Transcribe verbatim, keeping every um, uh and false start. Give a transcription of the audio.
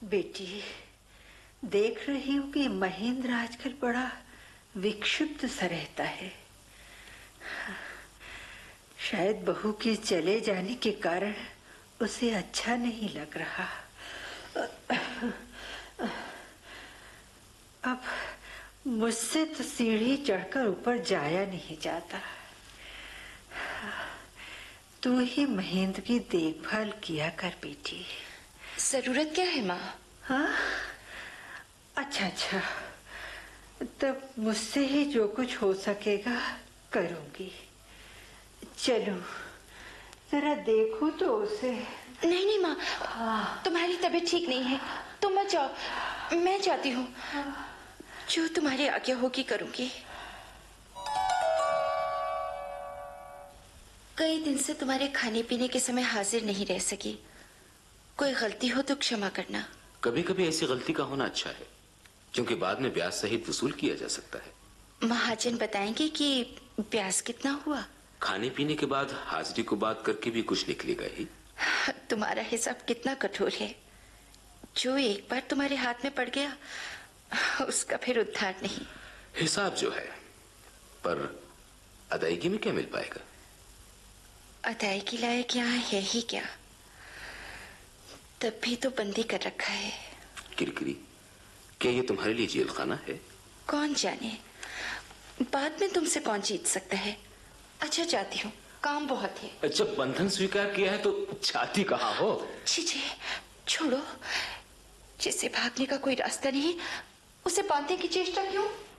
बेटी, देख रही हूँ कि महेंद्र आजकल बड़ा विक्षिप्त सा रहता है। शायद बहू के चले जाने के कारण उसे अच्छा नहीं लग रहा। अब मुझसे तो सीढ़ी चढ़कर ऊपर जाया नहीं जाता। तू ही महेंद्र की देखभाल किया कर बेटी। जरूरत क्या है माँ? हाँ, अच्छा अच्छा, तब मुझसे ही जो कुछ हो सकेगा करूंगी। चलो जरा देखो तो उसे। नहीं नहीं माँ, हाँ। तुम्हारी तबीयत ठीक नहीं है, तुम मत जाओ, मैं जाती हूँ। हाँ। जो तुम्हारी आज्ञा होगी करूंगी। कई दिन से तुम्हारे खाने पीने के समय हाजिर नहीं रह सकी। कोई गलती हो तो क्षमा करना। कभी कभी ऐसी गलती का होना अच्छा है, क्योंकि बाद में ब्याज सहित वसूल किया जा सकता है। महाजन बताएंगे कि ब्याज कितना हुआ? खाने पीने के बाद हाजिरी को बात करके भी कुछ निकलेगा ही। तुम्हारा हिसाब कितना कठोर है। जो एक बार तुम्हारे हाथ में पड़ गया उसका फिर उद्धार नहीं। हिसाब जो है, पर अदायगी में क्या मिल पाएगा? अदायगी लायक यहाँ है ही क्या? तब भी तो बंदी कर रखा है। किरकिरी, क्या ये तुम्हारे लिए जेल खाना है? कौन जाने, बाद में तुमसे कौन जीत सकता है। अच्छा जाती हूँ, काम बहुत है। अच्छा, बंधन स्वीकार किया है तो जाती कहाँ हो? छी छी, छोड़ो। जिसे भागने का कोई रास्ता नहीं उसे बांधने की चेष्टा क्यों?